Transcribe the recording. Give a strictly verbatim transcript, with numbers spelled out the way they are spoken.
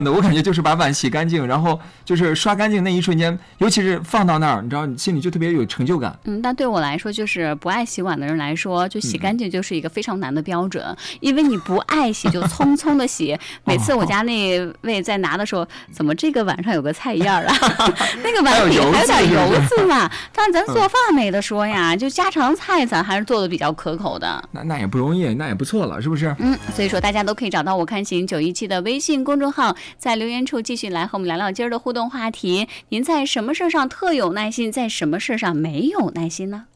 我感觉就是把碗洗干净，然后就是刷干净那一瞬间，尤其是放到那儿，你知道，你心里就特别有成就感。 嗯，但对我来说，就是不爱洗碗的人来说，就洗干净就是一个非常难的标准，嗯、因为你不爱洗就匆匆的洗。每次我家那位在拿的时候，怎么这个碗上有个菜叶儿啊？那个碗里还有点油渍嘛。但咱做饭没得说呀，就家常菜咱还是做的比较可口的。 那那也不容易，那也不错了，是不是？ 嗯，所以说大家都可以找到我看行九一七的微信公众号。在留言处继续来和我们聊聊今儿的互动话题，您在什么事上特有耐心，在什么事上没有耐心呢？